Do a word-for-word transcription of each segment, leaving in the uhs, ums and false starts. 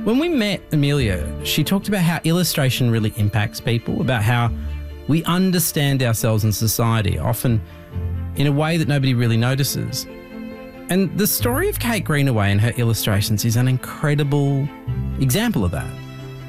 When we met Amelia, she talked about how illustration really impacts people, about how we understand ourselves in society, often in a way that nobody really notices. And the story of Kate Greenaway and her illustrations is an incredible example of that.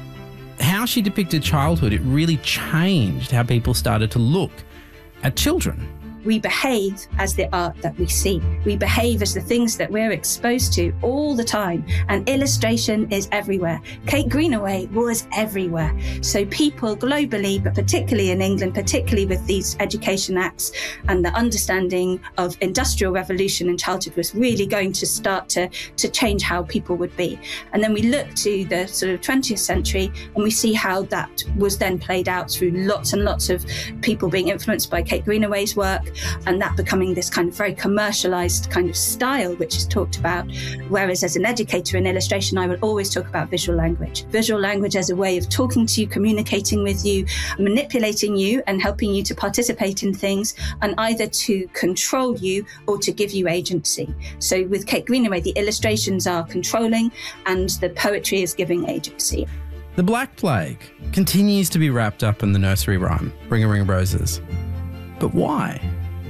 How she depicted childhood, it really changed how people started to look at children. We behave as the art that we see. We behave as the things that we're exposed to all the time. And illustration is everywhere. Kate Greenaway was everywhere. So people globally, but particularly in England, particularly with these Education Acts and the understanding of industrial revolution in childhood was really going to start to, to change how people would be. And then we look to the sort of twentieth century and we see how that was then played out through lots and lots of people being influenced by Kate Greenaway's work, and that becoming this kind of very commercialized kind of style, which is talked about. Whereas as an educator in illustration, I would always talk about visual language. Visual language as a way of talking to you, communicating with you, manipulating you and helping you to participate in things, and either to control you or to give you agency. So with Kate Greenaway, the illustrations are controlling and the poetry is giving agency. The Black Plague continues to be wrapped up in the nursery rhyme, Ring a Ring of Roses. But why?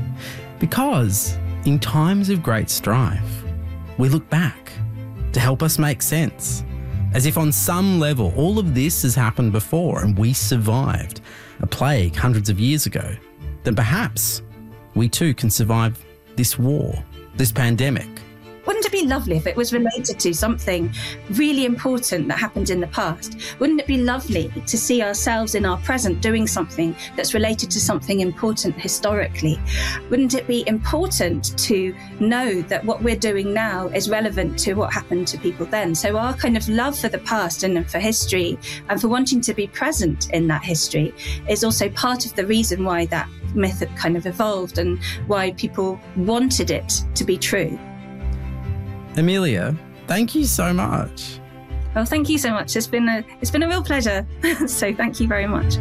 Because in times of great strife, we look back to help us make sense. As if on some level, all of this has happened before and we survived a plague hundreds of years ago. Then perhaps we too can survive this war, this pandemic. Wouldn't it be lovely if it was related to something really important that happened in the past? Wouldn't it be lovely to see ourselves in our present doing something that's related to something important historically? Wouldn't it be important to know that what we're doing now is relevant to what happened to people then? So our kind of love for the past and for history and for wanting to be present in that history is also part of the reason why that myth kind of evolved and why people wanted it to be true. Amelia, thank you so much. Well, thank you so much. It's been a it's been a real pleasure. So thank you very much.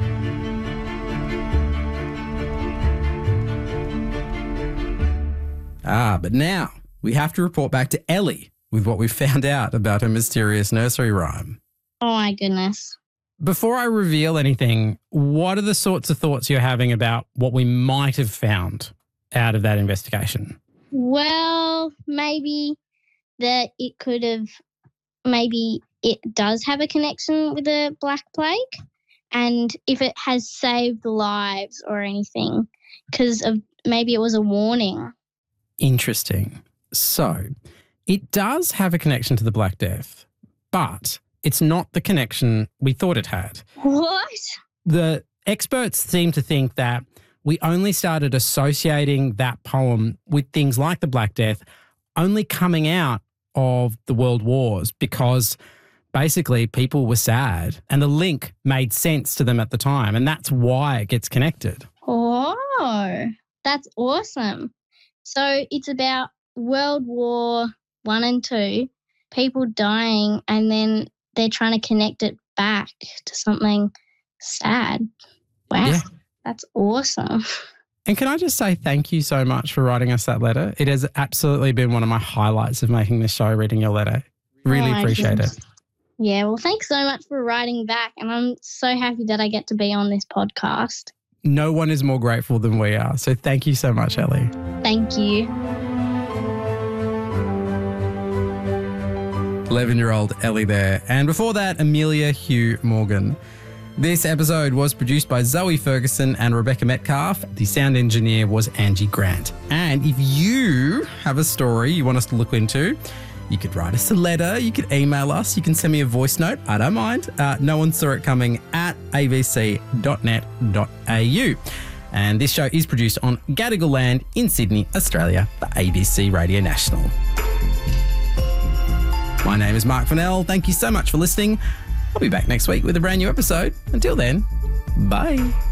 Ah, but now we have to report back to Ellie with what we found out about her mysterious nursery rhyme. Oh my goodness. Before I reveal anything, what are the sorts of thoughts you're having about what we might have found out of that investigation? Well, maybe that it could have, maybe it does have a connection with the Black Plague, and if it has saved lives or anything, because of maybe it was a warning. Interesting. So it does have a connection to the Black Death, but it's not the connection we thought it had. What? The experts seem to think that we only started associating that poem with things like the Black Death only coming out of the world wars because basically people were sad and the link made sense to them at the time, and that's why it gets connected. Oh, that's awesome. So it's about World War One and Two, people dying, and then they're trying to connect it back to something sad. Wow, yeah. That's awesome. And can I just say thank you so much for writing us that letter? It has absolutely been one of my highlights of making this show, reading your letter. Really oh, appreciate goodness. it. Yeah, well, thanks so much for writing back, and I'm so happy that I get to be on this podcast. No one is more grateful than we are. So thank you so much, Ellie. Thank you. eleven-year-old Ellie there. And before that, Amelia Hugh Morgan. This episode was produced by Zoe Ferguson and Rebecca Metcalf. The sound engineer was Angie Grant. And if you have a story you want us to look into, you could write us a letter, you could email us, you can send me a voice note. I don't mind. Uh, no one saw it coming at a b c dot net dot a u. And this show is produced on Gadigal land in Sydney, Australia, for A B C Radio National. My name is Mark Fennell. Thank you so much for listening. I'll be back next week with a brand new episode. Until then, bye.